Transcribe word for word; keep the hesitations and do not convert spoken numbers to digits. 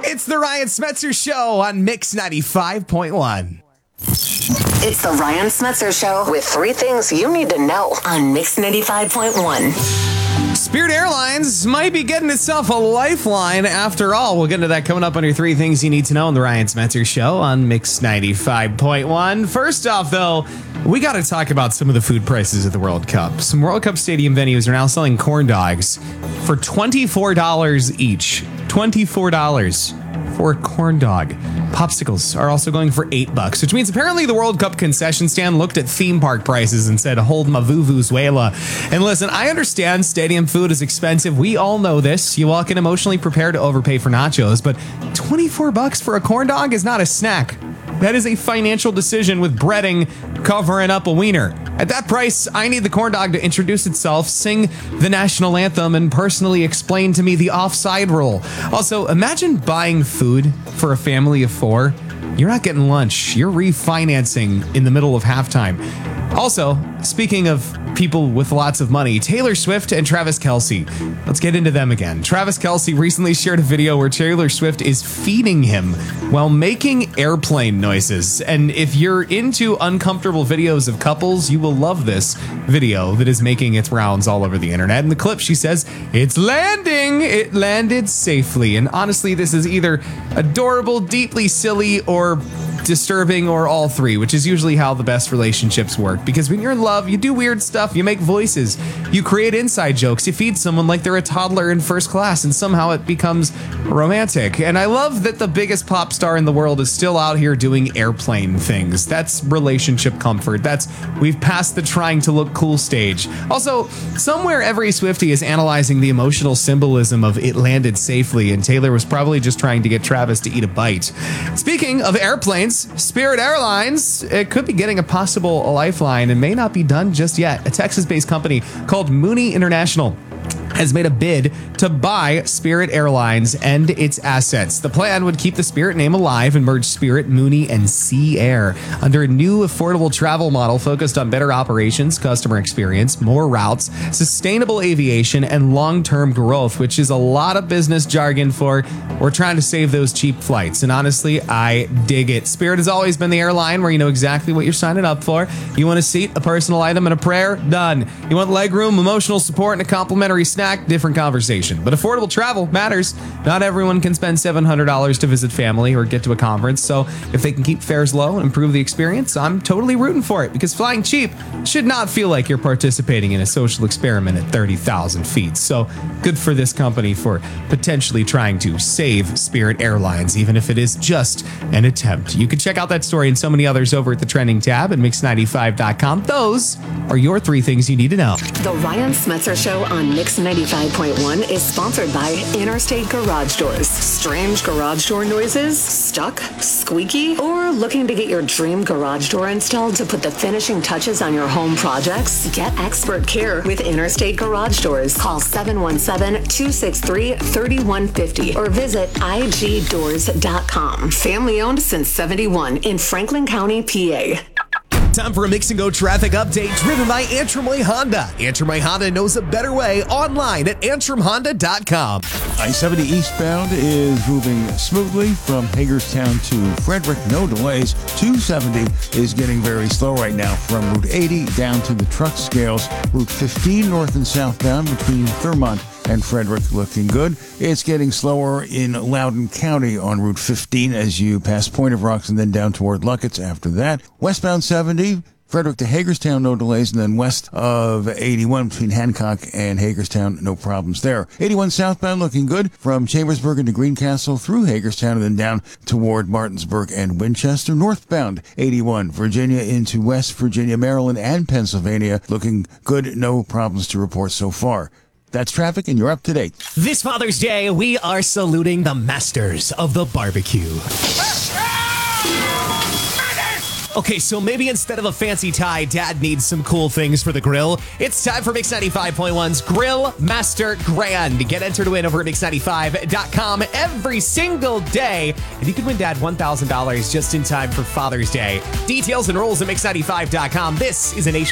It's the Ryan Smetzer Show on Mix ninety-five point one. It's the Ryan Smetzer Show with three things you need to know on Mix ninety-five point one. Spirit Airlines might be getting itself a lifeline after all. We'll get into that coming up on your three things you need to know on the Ryan Smetzer Show on Mix ninety-five point one. First off, though, we got to talk about some of the food prices at the World Cup. Some World Cup stadium venues are now selling corn dogs for twenty-four dollars each. twenty-four dollars for a corn dog. Popsicles are also going for eight bucks, which means apparently the World Cup concession stand looked at theme park prices and said, hold my vuvuzuela. And listen, I understand stadium food is expensive. We all know this. You all can emotionally prepare to overpay for nachos, but twenty-four bucks for a corn dog is not a snack. That is a financial decision with breading covering up a wiener. At that price, I need the corn dog to introduce itself, sing the national anthem, and personally explain to me the offside rule. Also, imagine buying food for a family of four. You're not getting lunch. You're refinancing in the middle of halftime. Also, speaking of people with lots of money, Taylor Swift and Travis Kelce. Let's get into them again. Travis Kelce recently shared a video where Taylor Swift is feeding him while making airplane noises. And if you're into uncomfortable videos of couples, you will love this video that is making its rounds all over the internet. In the clip, she says, "It's landing! It landed safely." And honestly, this is either adorable, deeply silly, or disturbing, or all three, which is usually how the best relationships work. Because when you're in love, you do weird stuff, you make voices, you create inside jokes, you feed someone like they're a toddler in first class, and somehow it becomes romantic. And I love that the biggest pop star in the world is still out here doing airplane things. That's relationship comfort. That's, we've passed the trying to look cool stage. Also, somewhere every Swiftie is analyzing the emotional symbolism of "it landed safely," and Taylor was probably just trying to get Travis to eat a bite. Speaking of airplanes, Spirit Airlines, it could be getting a possible lifeline and may not be done just yet. A Texas-based company called Mooney International has made a bid to buy Spirit Airlines and its assets. The plan would keep the Spirit name alive and merge Spirit, Mooney, and Sea Air under a new affordable travel model focused on better operations, customer experience, more routes, sustainable aviation, and long-term growth, which is a lot of business jargon for we're trying to save those cheap flights. And honestly, I dig it. Spirit has always been the airline where you know exactly what you're signing up for. You want a seat, a personal item, and a prayer? Done. You want legroom, emotional support, and a complimentary snack? Different conversation. But affordable travel matters. Not everyone can spend seven hundred dollars to visit family or get to a conference. So if they can keep fares low and improve the experience, I'm totally rooting for it, because flying cheap should not feel like you're participating in a social experiment at thirty thousand feet. So good for this company for potentially trying to save Spirit Airlines, even if it is just an attempt. You can check out that story and so many others over at the trending tab at mix ninety-five dot com. Those are your three things you need to know. The Ryan Smetzer Show on Mix ninety-five point one is sponsored by Interstate Garage Doors. Strange garage door noises? Stuck? Squeaky? Or looking to get your dream garage door installed to put the finishing touches on your home projects? Get expert care with Interstate Garage Doors. Call seven one seven, two six three, three one five zero or visit I G doors dot com. Family owned since seventy-one in Franklin County, P A. Time for a Mix and Go traffic update driven by Antrim Way Honda. Antrim Way Honda knows a better way online at antrim honda dot com. I seventy eastbound is moving smoothly from Hagerstown to Frederick. No delays. two seventy is getting very slow right now from Route eighty down to the truck scales. Route fifteen north and southbound between Thurmont and Frederick looking good. It's getting slower in Loudoun County on Route fifteen as you pass Point of Rocks and then down toward Luckett's after that. Westbound seventy, Frederick to Hagerstown, no delays, and then west of eighty-one between Hancock and Hagerstown, no problems there. eighty-one southbound looking good from Chambersburg into Greencastle through Hagerstown and then down toward Martinsburg and Winchester. Northbound eighty-one, Virginia into West Virginia, Maryland, and Pennsylvania looking good, no problems to report so far. That's traffic, and you're up to date. This Father's Day, we are saluting the masters of the barbecue. Okay, so maybe instead of a fancy tie, Dad needs some cool things for the grill. It's time for Mix ninety-five point one's Grill Master Grand. Get entered to win over at mix ninety-five dot com every single day, and you can win Dad one thousand dollars just in time for Father's Day. Details and rules at mix ninety-five dot com. This is a Nation